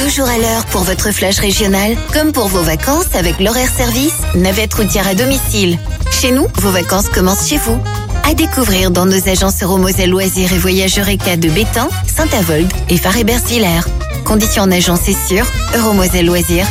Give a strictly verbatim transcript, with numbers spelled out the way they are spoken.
Toujours à l'heure pour votre flash régional, comme pour vos vacances avec l'horaire service, navette routière à domicile. Chez nous, vos vacances commencent chez vous. À découvrir dans nos agences Euromoselle Loisirs et Voyages Eureka de Bétain, Saint-Avold et Faré-Bersvillers. Conditions en agence et sur Euromoselle Loisirs.